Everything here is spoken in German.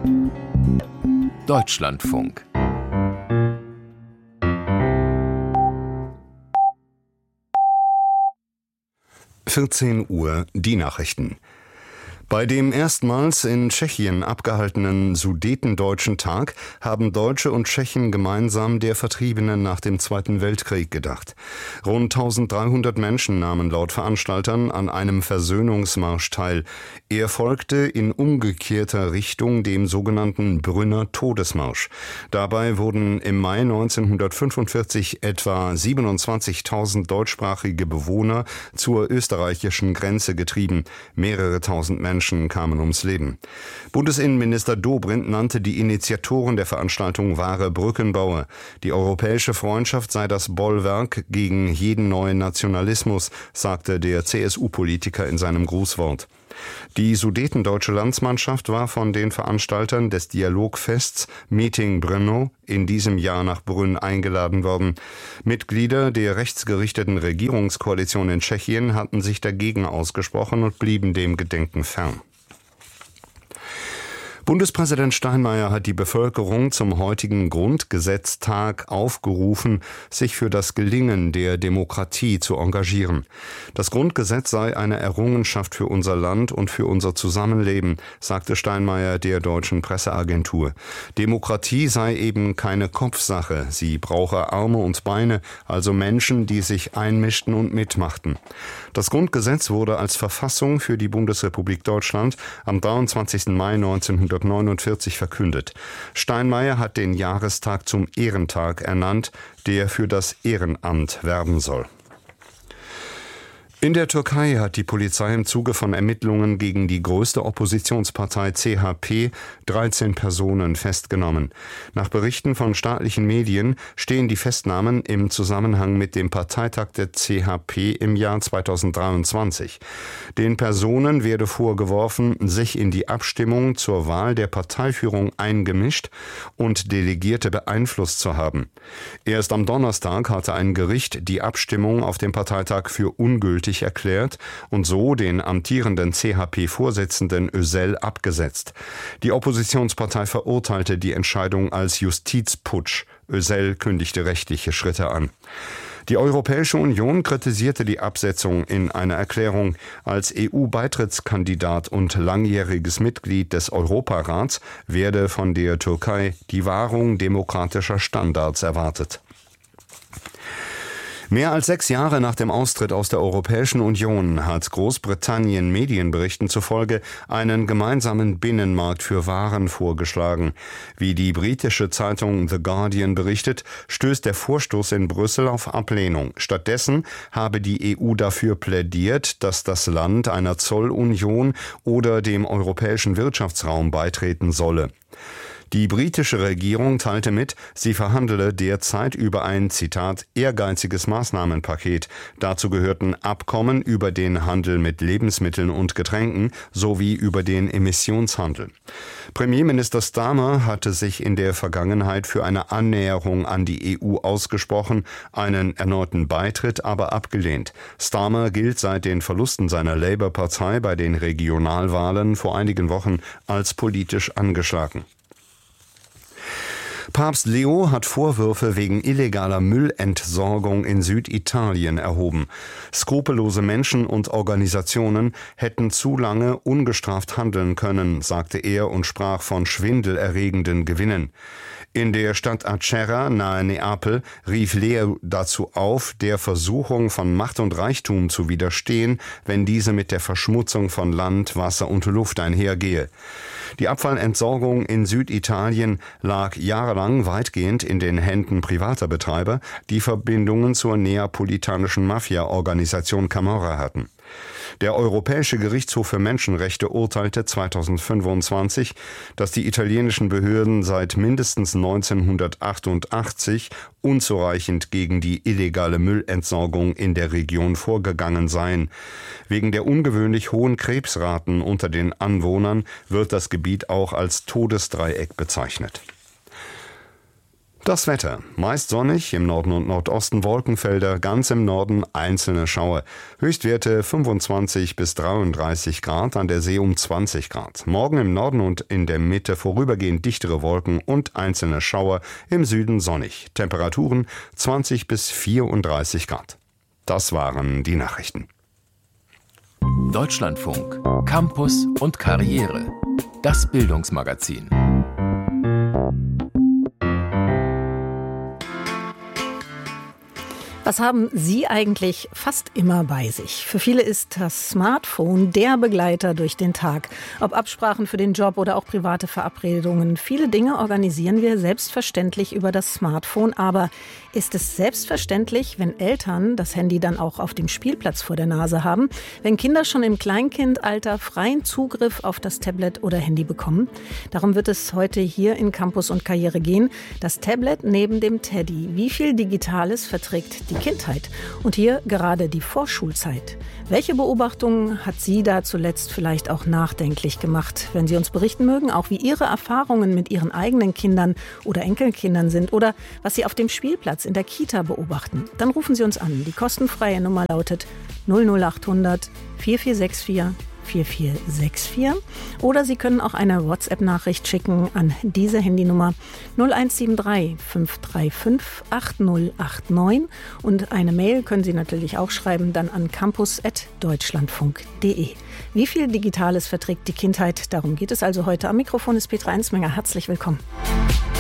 Deutschlandfunk. (14 Uhr) die Nachrichten. Bei dem erstmals in Tschechien abgehaltenen Sudetendeutschen Tag haben Deutsche und Tschechen gemeinsam der Vertriebenen nach dem Zweiten Weltkrieg gedacht. Rund 1300 Menschen nahmen laut Veranstaltern an einem Versöhnungsmarsch teil. Er folgte in umgekehrter Richtung dem sogenannten Brünner Todesmarsch. Dabei wurden im Mai 1945 etwa 27.000 deutschsprachige Bewohner zur österreichischen Grenze getrieben. Mehrere tausend Menschen kamen ums Leben. Bundesinnenminister Dobrindt nannte die Initiatoren der Veranstaltung wahre Brückenbauer. Die europäische Freundschaft sei das Bollwerk gegen jeden neuen Nationalismus, sagte der CSU-Politiker in seinem Grußwort. Die sudetendeutsche Landsmannschaft war von den Veranstaltern des Dialogfests Meeting Brno in diesem Jahr nach Brünn eingeladen worden. Mitglieder der rechtsgerichteten Regierungskoalition in Tschechien hatten sich dagegen ausgesprochen und blieben dem Gedenken fern. Bundespräsident Steinmeier hat die Bevölkerung zum heutigen Grundgesetztag aufgerufen, sich für das Gelingen der Demokratie zu engagieren. Das Grundgesetz sei eine Errungenschaft für unser Land und für unser Zusammenleben, sagte Steinmeier der Deutschen Presseagentur. Demokratie sei eben keine Kopfsache, sie brauche Arme und Beine, also Menschen, die sich einmischten und mitmachten. Das Grundgesetz wurde als Verfassung für die Bundesrepublik Deutschland am 23. Mai 1949 verkündet. Steinmeier hat den Jahrestag zum Ehrentag ernannt, der für das Ehrenamt werben soll. In der Türkei hat die Polizei im Zuge von Ermittlungen gegen die größte Oppositionspartei CHP 13 Personen festgenommen. Nach Berichten von staatlichen Medien stehen die Festnahmen im Zusammenhang mit dem Parteitag der CHP im Jahr 2023. Den Personen werde vorgeworfen, sich in die Abstimmung zur Wahl der Parteiführung eingemischt und Delegierte beeinflusst zu haben. Erst am Donnerstag hatte ein Gericht die Abstimmung auf dem Parteitag für ungültig erklärt und so den amtierenden CHP-Vorsitzenden Özel abgesetzt. Die Oppositionspartei verurteilte die Entscheidung als Justizputsch. Özel kündigte rechtliche Schritte an. Die Europäische Union kritisierte die Absetzung in einer Erklärung. Als EU-Beitrittskandidat und langjähriges Mitglied des Europarats werde von der Türkei die Wahrung demokratischer Standards erwartet. Mehr als 6 Jahre nach dem Austritt aus der Europäischen Union hat Großbritannien Medienberichten zufolge einen gemeinsamen Binnenmarkt für Waren vorgeschlagen. Wie die britische Zeitung The Guardian berichtet, stößt der Vorstoß in Brüssel auf Ablehnung. Stattdessen habe die EU dafür plädiert, dass das Land einer Zollunion oder dem europäischen Wirtschaftsraum beitreten solle. Die britische Regierung teilte mit, sie verhandele derzeit über ein, Zitat, ehrgeiziges Maßnahmenpaket. Dazu gehörten Abkommen über den Handel mit Lebensmitteln und Getränken sowie über den Emissionshandel. Premierminister Starmer hatte sich in der Vergangenheit für eine Annäherung an die EU ausgesprochen, einen erneuten Beitritt aber abgelehnt. Starmer gilt seit den Verlusten seiner Labour-Partei bei den Regionalwahlen vor einigen Wochen als politisch angeschlagen. Papst Leo hat Vorwürfe wegen illegaler Müllentsorgung in Süditalien erhoben. Skrupellose Menschen und Organisationen hätten zu lange ungestraft handeln können, sagte er und sprach von schwindelerregenden Gewinnen. In der Stadt Acerra nahe Neapel rief Leo dazu auf, der Versuchung von Macht und Reichtum zu widerstehen, wenn diese mit der Verschmutzung von Land, Wasser und Luft einhergehe. Die Abfallentsorgung in Süditalien lag jahrelang weitgehend in den Händen privater Betreiber, die Verbindungen zur neapolitanischen Mafia-Organisation Camorra hatten. Der Europäische Gerichtshof für Menschenrechte urteilte 2025, dass die italienischen Behörden seit mindestens 1988 unzureichend gegen die illegale Müllentsorgung in der Region vorgegangen seien. Wegen der ungewöhnlich hohen Krebsraten unter den Anwohnern wird das Gebiet auch als Todesdreieck bezeichnet. Das Wetter. Meist sonnig, im Norden und Nordosten Wolkenfelder, ganz im Norden einzelne Schauer. Höchstwerte 25 bis 33 Grad, an der See um 20 Grad. Morgen im Norden und in der Mitte vorübergehend dichtere Wolken und einzelne Schauer, im Süden sonnig. Temperaturen 20 bis 34 Grad. Das waren die Nachrichten. Deutschlandfunk, Campus und Karriere. Das Bildungsmagazin. Was haben Sie eigentlich fast immer bei sich? Für viele ist das Smartphone der Begleiter durch den Tag. Ob Absprachen für den Job oder auch private Verabredungen. Viele Dinge organisieren wir selbstverständlich über das Smartphone. Aber ist es selbstverständlich, wenn Eltern das Handy dann auch auf dem Spielplatz vor der Nase haben? Wenn Kinder schon im Kleinkindalter freien Zugriff auf das Tablet oder Handy bekommen? Darum wird es heute hier in Campus und Karriere gehen. Das Tablet neben dem Teddy. Wie viel Digitales verträgt die Kindheit? Und hier gerade die Vorschulzeit. Welche Beobachtungen hat Sie da zuletzt vielleicht auch nachdenklich gemacht? Wenn Sie uns berichten mögen, auch wie Ihre Erfahrungen mit Ihren eigenen Kindern oder Enkelkindern sind oder was Sie auf dem Spielplatz in der Kita beobachten, dann rufen Sie uns an. Die kostenfreie Nummer lautet 00800 4464 4464 oder Sie können auch eine WhatsApp-Nachricht schicken an diese Handynummer 0173 535 8089 und eine Mail können Sie natürlich auch schreiben, dann an campus@deutschlandfunk.de. Wie viel Digitales verträgt die Kindheit? Darum geht es also heute. Am Mikrofon ist Petra Ensmenger. Herzlich willkommen.